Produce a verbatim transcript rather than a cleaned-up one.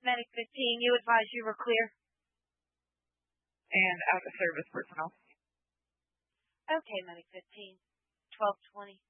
Medic fifteen, you advise you were clear? And out of service personnel. Okay, Medic fifteen. twelve twenty.